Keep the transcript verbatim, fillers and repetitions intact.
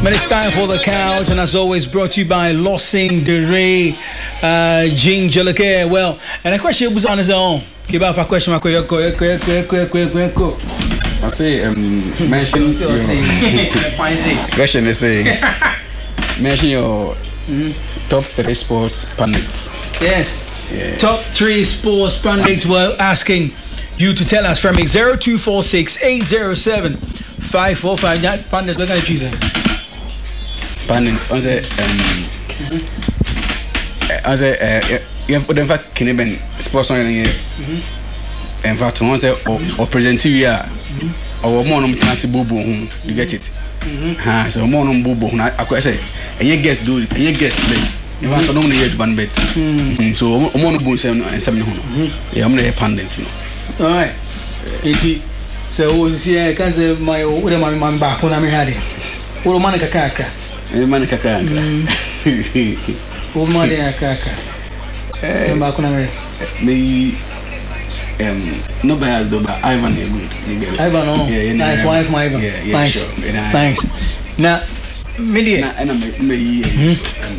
But it's time for the couch, and as always, brought to you by Lossing DeRay, uh, Ginger Lacare. Well, and the question was on his own. Keep out for question. I say, um, mention your question is saying, mention your top three sports pundits. Yes. Yeah. Top three sports pundits were asking you to tell us from zero two four six eight zero seven five four five. That pundits, we're going to choose it. Pundits, on the um, on the uh, you have in fact Canadian sports on here. In fact, on the or present T V R or more on Nancy Bubu, you get it. Ha, so more on Bubu. I could say, and you guess do, and you guess bet. You want to know the one bet. So more on Bubu and seven hundred. Yeah, I'm the pundits. All right. Eighty. So was here. Can say my what am I man back when I'm here? What man ka kaka? Man ka kaka. What man ka kaka? Eh, back when I'm here. Me. Um, no bias though, but Ivan is good. Ivan, no. Yeah, yeah, nice yeah, wife, my Ivan. Yeah, yeah, thanks. Sure. Yeah, thanks. Now, Millie. Nah, and I'm me.